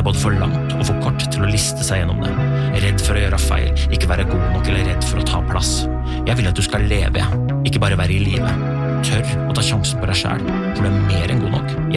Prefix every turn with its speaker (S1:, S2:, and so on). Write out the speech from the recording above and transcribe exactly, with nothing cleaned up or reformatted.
S1: er både for langt og for kort til å liste seg gjennom det. Redd for å gjøre feil, ikke være god nok eller redd for å ta plass. Jeg vil at du skal leve, ikke bare være i livet. Tør å ta sjansen på deg selv, for du er mer enn god nok.